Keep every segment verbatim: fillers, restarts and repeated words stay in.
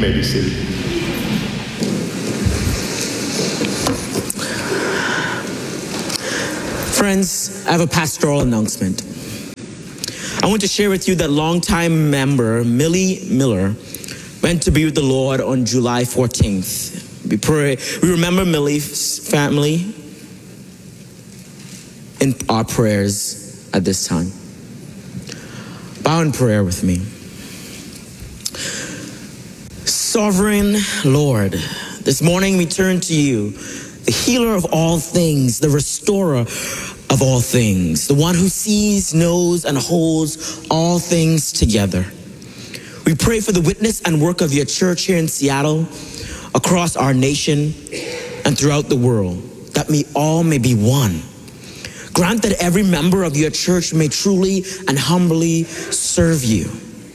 may be seated. Friends, I have a pastoral announcement. I want to share with you that longtime member Millie Miller went to be with the Lord on July fourteenth. We pray, we remember Millie's family in our prayers at this time. Bow in prayer with me. Sovereign Lord, this morning we turn to you, the healer of all things, the restorer of all things, the one who sees, knows, and holds all things together. We pray for the witness and work of your church here in Seattle, across our nation, and throughout the world, that we all may be one. Grant that every member of your church may truly and humbly serve you,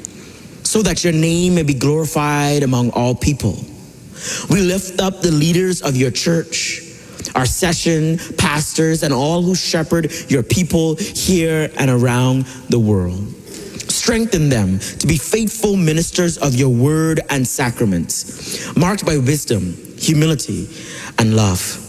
so that your name may be glorified among all people. We lift up the leaders of your church, our session pastors, and all who shepherd your people here and around the world. Strengthen them to be faithful ministers of your word and sacraments, marked by wisdom, humility, and love.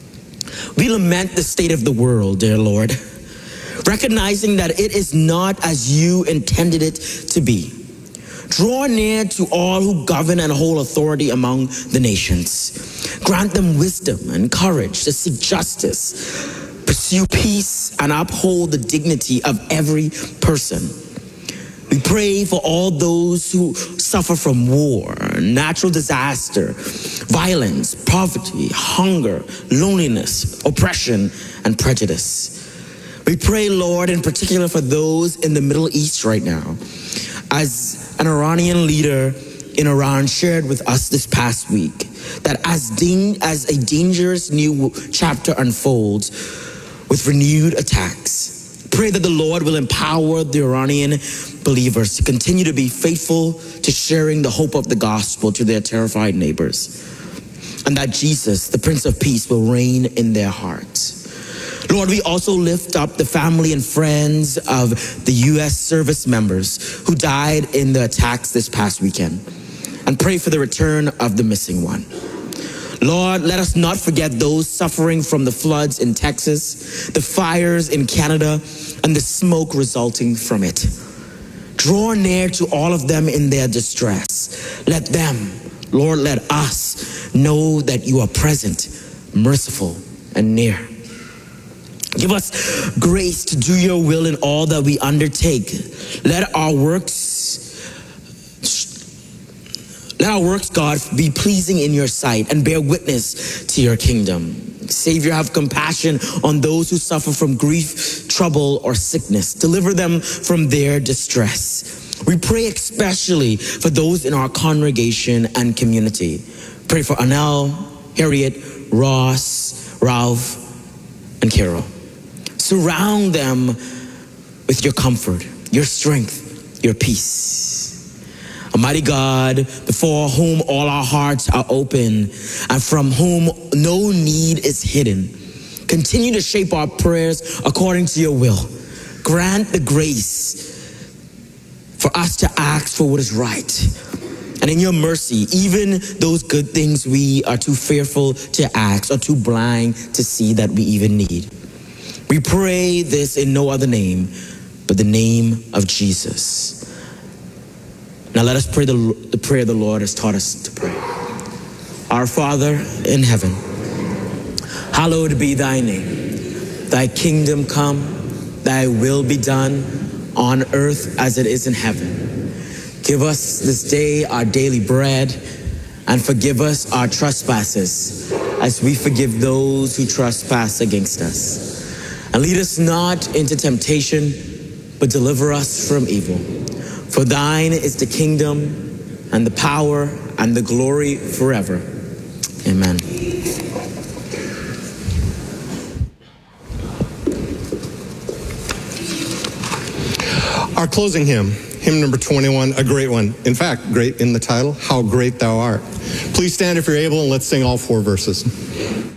We lament the state of the world, dear Lord, recognizing that it is not as you intended it to be. Draw near to all who govern and hold authority among the nations. Grant them wisdom and courage to seek justice, pursue peace, and uphold the dignity of every person. We pray for all those who suffer from war, natural disaster, violence, poverty, hunger, loneliness, oppression, and prejudice. We pray, Lord, in particular for those in the Middle East right now. As an Iranian leader in Iran shared with us this past week, that as, dang- as a dangerous new chapter unfolds with renewed attacks, pray that the Lord will empower the Iranian believers to continue to be faithful to sharing the hope of the gospel to their terrified neighbors, and that Jesus, the Prince of Peace, will reign in their hearts. Lord, we also lift up the family and friends of the U S service members who died in the attacks this past weekend, and pray for the return of the missing one. Lord, let us not forget those suffering from the floods in Texas, the fires in Canada, and the smoke resulting from it. Draw near to all of them in their distress. Let them, Lord, let us know that you are present, merciful, and near. Give us grace to do your will in all that we undertake. Let our works, let our works, God, be pleasing in your sight and bear witness to your kingdom. Savior, have compassion on those who suffer from grief, trouble, or sickness. Deliver them from their distress. We pray especially for those in our congregation and community. Pray for Anel, Harriet, Ross, Ralph, and Carol. Surround them with your comfort, your strength, your peace. Almighty God, before whom all our hearts are open and from whom no need is hidden, continue to shape our prayers according to your will. Grant the grace for us to ask for what is right. And in your mercy, even those good things we are too fearful to ask or too blind to see that we even need. We pray this in no other name but the name of Jesus. Now let us pray the, the prayer the Lord has taught us to pray. Our Father in heaven, hallowed be thy name. Thy kingdom come, thy will be done on earth as it is in heaven. Give us this day our daily bread, and forgive us our trespasses as we forgive those who trespass against us. And lead us not into temptation, but deliver us from evil. For thine is the kingdom and the power and the glory forever. Amen. Our closing hymn, hymn number twenty-one, a great one. In fact, great in the title, How Great Thou Art. Please stand if you're able, and let's sing all four verses.